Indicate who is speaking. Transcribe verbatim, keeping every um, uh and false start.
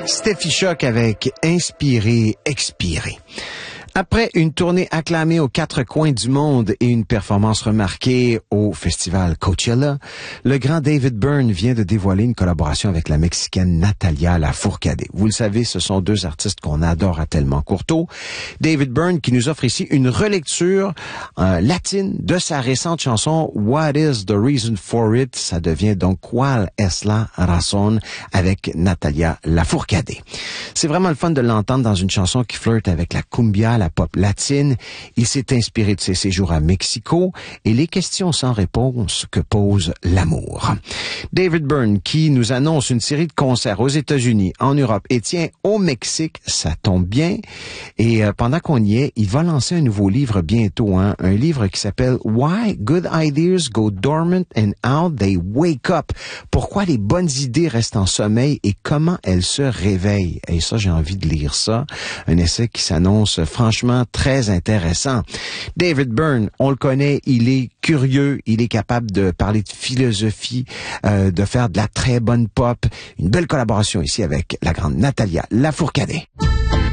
Speaker 1: Steffi Shock avec Inspirer, Expirer. Après une tournée acclamée aux quatre coins du monde et une performance remarquée au festival Coachella, le grand David Byrne vient de dévoiler une collaboration avec la Mexicaine Natalia Lafourcade. Vous le savez, ce sont deux artistes qu'on adore à tellement courteau. David Byrne qui nous offre ici une relecture euh, latine de sa récente chanson What is the reason for it? Ça devient donc Cuál es la razón avec Natalia Lafourcade. C'est vraiment le fun de l'entendre dans une chanson qui flirte avec la cumbia, la pop latine. Il s'est inspiré de ses séjours à Mexico et les questions sans réponse que pose l'amour. David Byrne qui nous annonce une série de concerts aux États-Unis, en Europe et tiens, au Mexique, ça tombe bien. Et euh, pendant qu'on y est, il va lancer un nouveau livre bientôt, hein, un livre qui s'appelle Why Good Ideas Go Dormant and How They Wake Up. Pourquoi les bonnes idées restent en sommeil et comment elles se réveillent. Et ça, j'ai envie de lire ça. Un essai qui s'annonce franchement très intéressant. David Byrne, on le connaît, il est curieux, il est capable de parler de philosophie, euh, de faire de la très bonne pop. Une belle collaboration ici avec la grande Natalia Lafourcade.